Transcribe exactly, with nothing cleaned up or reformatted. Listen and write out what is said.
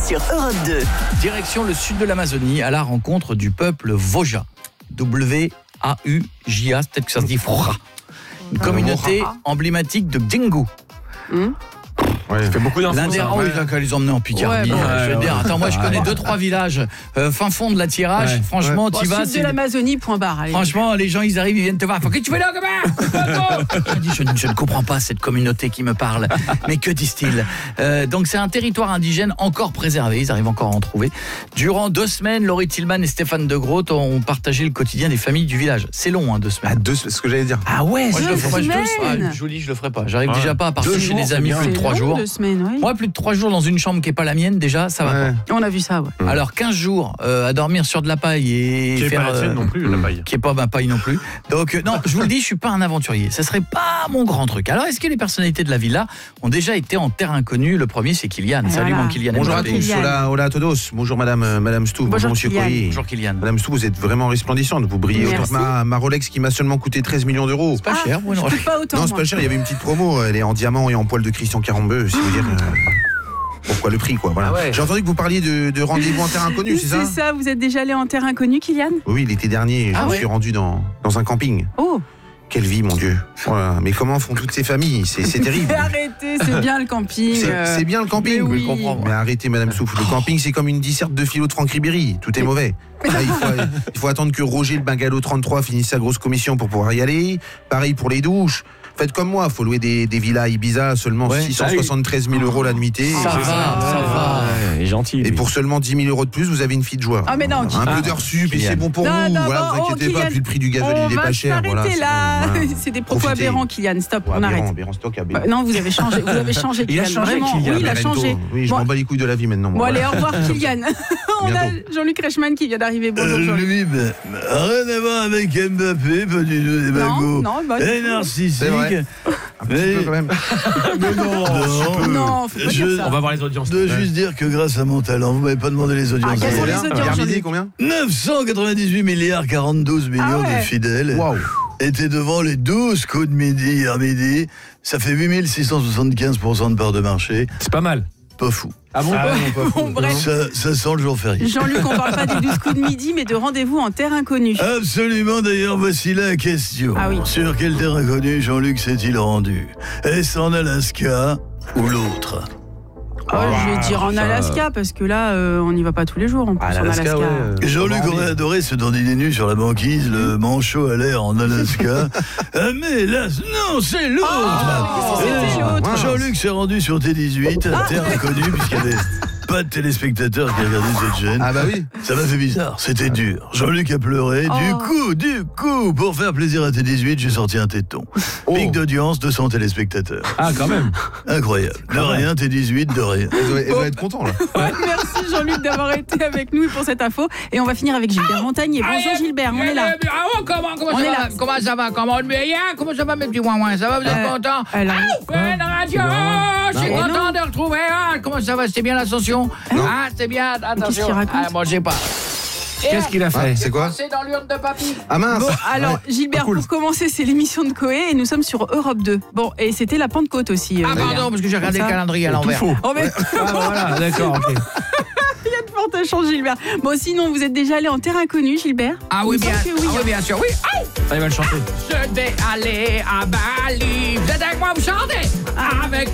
sur Europe deux. Direction le sud de l'Amazonie, à la rencontre du peuple Voja. W A U J A, peut-être que ça se dit Froja. Une communauté emblématique de Dingo. Hum Ouais. Ça fait beaucoup d'infos. L'un des rares, il va les emmener en Picardie. Ouais, bah, je veux ouais, dire, ouais. attends, moi je connais Ouais. deux trois villages euh, fin fond de la tirage. Ouais. Franchement, Ouais. tu Bon, vas. sud de l'Amazonie, point barre. Allez. Franchement, les gens, ils arrivent, ils viennent te voir. Faut que tu fais là, gamin. Je dis, je, je ne comprends pas cette communauté qui me parle. Mais que disent-ils euh, Donc, c'est un territoire indigène encore préservé. Ils arrivent encore à en trouver. Durant deux semaines, Laurie Tillman et Stéphane De Groot ont partagé le quotidien des familles du village. C'est long, hein, deux semaines. Ah, deux, c'est ce que j'allais dire. Ah ouais, moi, je le Deux ferai, moi, je, semaines. ah, je vous dis, je le ferai pas. J'arrive Ouais. déjà pas à partir Deux chez jours, des c'est amis bien. plus de C'est trois long, jours. Deux semaines, oui. Moi, plus de trois jours dans une chambre qui est pas la mienne, déjà, ça va Ouais. pas. On a vu ça, ouais. Alors quinze jours euh, à dormir sur de la paille et Qui est faire pas la tienne euh, non plus, la paille. qui est pas ma paille non plus. Donc euh, non, je vous le dis, je suis pas un aventurier. Ça serait pas mon grand truc. Alors est-ce que les personnalités de la villa ont déjà été en terre inconnue? Le premier, c'est Kylian. Et Salut voilà. mon Kylian. Bonjour à Mbappé. tous. Kylian. Hola, hola a todos. Bonjour madame, euh, madame Stouff. Bonjour, Bonjour monsieur Kylian. Collier. Bonjour Kylian. Madame Stouff, vous êtes vraiment resplendissante. Vous brillez autant Merci. que ma, ma Rolex qui m'a seulement coûté treize millions d'euros. Pas cher, Ah, ouais, je non. coûte pas autant. Non, c'est moi. pas cher. Il y avait une petite promo. Elle est en diamant et en poil de Christian Quarambeu. Si vous dire. euh, Pourquoi le prix, quoi. Voilà. Ah ouais. J'ai entendu que vous parliez de, de rendez-vous en terre inconnue, c'est ça? C'est ça, vous êtes déjà allé en terre inconnue, Kylian? Oui, l'été dernier, je Ah me ouais. suis rendu dans, dans un camping. Oh, Quelle vie, mon Dieu. Voilà. Mais comment font toutes ces familles? C'est c'est terrible. arrêtez, c'est bien le camping. C'est euh. c'est bien le camping. mais oui. Je comprends. Mais arrêtez, Madame Souffle. Le camping, c'est comme une disserte de philo de Franck Ribéry. Tout est mauvais. Là, il, faut, il faut attendre que Roger, le bungalow trente-trois, finisse sa grosse commission pour pouvoir y aller. Pareil pour les douches. Faites comme moi, il faut louer des, des villas à Ibiza, seulement Ouais. six cent soixante-treize mille euros la nuitée. Ça va, ça va. Il est gentil. Et lui. pour seulement dix mille euros de plus, vous avez une fille de joie. Ah, mais non, Un Kylian. peu d'heure sup, et Kylian. c'est bon pour Non, vous. non, Voilà, bon, vous oh, inquiétez pas, Kylian. puis le prix du gazole, On il est va pas cher. s'arrêter Voilà, là. voilà. C'est des propos Profitez. aberrants, Kylian. Stop, Ouais, on aberrant, arrête. aberrant, stock, aberrant. Bah, non, vous avez changé. Vous avez changé, Il a Kylian. changé, Vraiment. Kylian. Oui, il a Memento. changé. Oui, je Bon. m'en bats les couilles de la vie maintenant. Bon, Voilà. allez, au revoir, Kylian. On a Bientôt. Jean-Luc Reichmann qui vient d'arriver. Bonjour, Jean-Luc. lui, ben, rien à voir avec Mbappé, pas du tout, des Non, non, bah, Et narcissique. C'est vrai. Un petit peu quand même. Mais non. Non, Non, faut pas Je- dire ça. On va voir les audiences. de juste dire que grâce à mon talent, vous m'avez pas demandé les audiences. Ah, quelles sont les Combien audiences, Vers midi, Jean-Luc combien neuf cent quatre-vingt-dix-huit milliards quarante-deux millions Ah ouais. de fidèles Waouh. étaient devant les douze coups de midi hier midi. Ça fait huit mille six cent soixante-quinze pour cent de part de marché. C'est pas mal. Pas fou. Ah bon? Bon, bref. Ça, ça sent le jour férié. Jean-Luc, on parle pas des douze coups de midi, mais de rendez-vous en terre inconnue. Absolument, d'ailleurs, voici la question. Ah oui. Sur quel terrain inconnu Jean-Luc s'est-il rendu? Est-ce en Alaska ou l'autre? Ah, je vais dire en Alaska, parce que là, euh, on n'y va pas tous les jours en plus Ah, en l'Alaska, Alaska. ouais. euh, Jean-Luc comment on aurait dit adoré se dandiner nu sur la banquise, le manchot à l'air en Alaska. Ah, mais hélas, non, c'est l'autre. Ah, mais qu'est-ce que c'était, Euh, l'autre Jean-Luc s'est rendu sur T dix-huit, à terre inconnue, puisqu'il n'y avait pas de téléspectateurs qui regardaient cette chaîne. Ah bah oui. Ça m'a fait bizarre, c'était dur. Jean-Luc a pleuré. Oh. Du coup, du coup, pour faire plaisir à T dix-huit, j'ai sorti un téton. Oh. Pic d'audience, deux cents téléspectateurs. Ah, quand même. Incroyable. De rien, T dixhuit, de rien. Elle doit, elle doit être content là. Merci Jean-Luc d'avoir été avec nous pour cette info. Et on va finir avec Gilbert Montagnier. Bonjour Gilbert, on est là. Ah oh, comment, comment On ça est va là. Comment ça va Comment on bien Comment ça va mes petits ouin Ça va, vous êtes Euh, contents alors- Ah, Fun Radio Je suis Non. content de retrouver ah, comment ça va C'était bien l'ascension Ah, c'était bien, attention qu'il raconte Ah, bon, je sais pas. Qu'est-ce qu'il a Ah, fait? c'est quoi? C'est dans l'urne de papy. Ah mince. Bon, alors Gilbert, cool. pour commencer, c'est l'émission de Coé et nous sommes sur Europe deux. Bon, et c'était la Pentecôte aussi. euh, Ah, d'ailleurs. pardon, parce que j'ai regardé Comme le ça. calendrier à l'envers. faux. Oh, mais Ah, voilà, d'accord, ok. il y a de fortes chances, Gilbert. Bon, sinon, vous êtes déjà allé en terre inconnue, Gilbert? Ah oui, Il me bien, semble que oui, ah, oui, hein. bien sûr, oui. Ah, Ah, il va le chanter. je vais aller à Bali. Vous êtes avec moi, vous chantez avec